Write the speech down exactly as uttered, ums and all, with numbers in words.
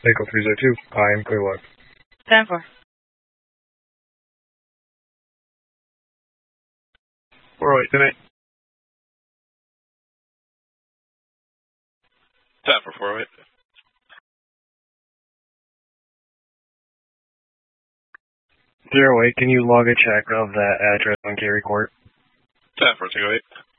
Echo three zero two, I am Clearwater. ten four. four oh eight, good night. ten for four oh eight. zero eight, can you log a check of that address on Cary Court? ten for two oh eight.